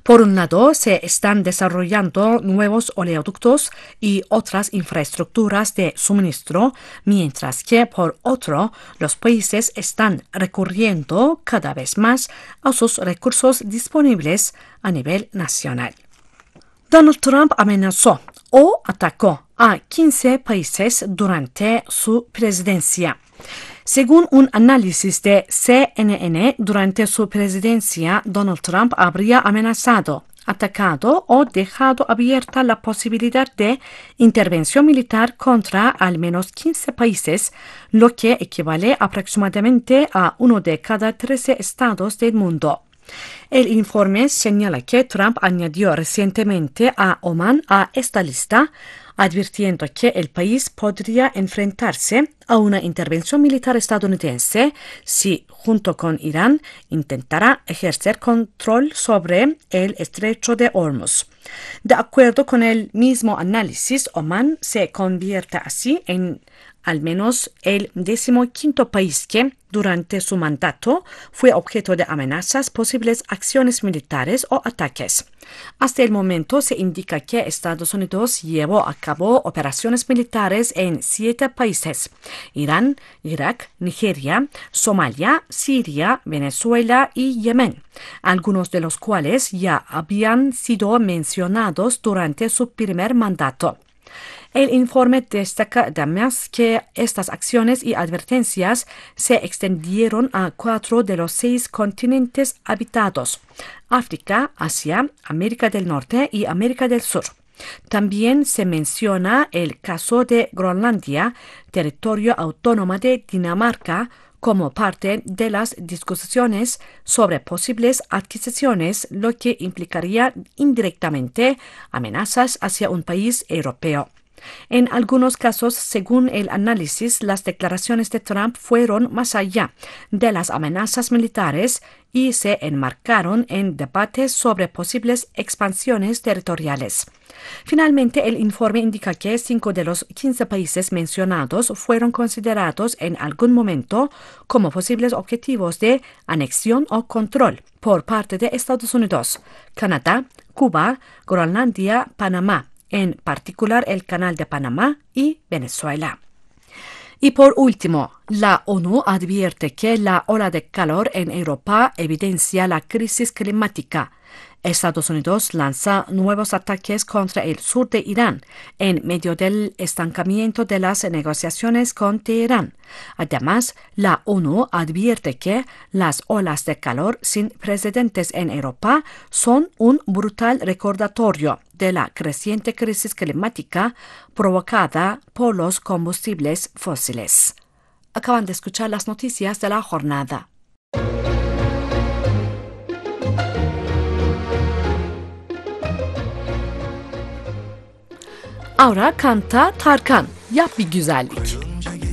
Por un lado, se están desarrollando nuevos oleoductos y otras infraestructuras de suministro, mientras que por otro, los países están recurriendo cada vez más a sus recursos disponibles a nivel nacional. Donald Trump amenazó o atacó a 15 países durante su presidencia. Según un análisis de CNN, durante su presidencia, Donald Trump habría amenazado, atacado o dejado abierta la posibilidad de intervención militar contra al menos 15 países, lo que equivale aproximadamente a uno de cada 13 estados del mundo. El informe señala que Trump añadió recientemente a Omán a esta lista, advirtiendo que el país podría enfrentarse a una intervención militar estadounidense si, junto con Irán, intentara ejercer control sobre el estrecho de Hormuz. De acuerdo con el mismo análisis, Omán se convierte así en al menos el 15º país que, durante su mandato, fue objeto de amenazas, posibles acciones militares o ataques. Hasta el momento se indica que Estados Unidos llevó a cabo operaciones militares en 7 países: Irán, Irak, Nigeria, Somalia, Siria, Venezuela y Yemen, algunos de los cuales ya habían sido mencionados durante su primer mandato. El informe destaca además que estas acciones y advertencias se extendieron a 4 de los 6 continentes habitados: África, Asia, América del Norte y América del Sur. También se menciona el caso de Groenlandia, territorio autónomo de Dinamarca, como parte de las discusiones sobre posibles adquisiciones, lo que implicaría indirectamente amenazas hacia un país europeo. En algunos casos, según el análisis, las declaraciones de Trump fueron más allá de las amenazas militares y se enmarcaron en debates sobre posibles expansiones territoriales. Finalmente, el informe indica que 5 de los 15 países mencionados fueron considerados en algún momento como posibles objetivos de anexión o control por parte de Estados Unidos: Canadá, Cuba, Groenlandia, Panamá, en particular el Canal de Panamá, y Venezuela. Y por último, la ONU advierte que la ola de calor en Europa evidencia la crisis climática. Estados Unidos lanza nuevos ataques contra el sur de Irán en medio del estancamiento de las negociaciones con Teherán. Además, la ONU advierte que las olas de calor sin precedentes en Europa son un brutal recordatorio de la creciente crisis climática provocada por los combustibles fósiles. Acaban de escuchar las noticias de la jornada. Ahora canta Tarkan, Yap bir güzellik.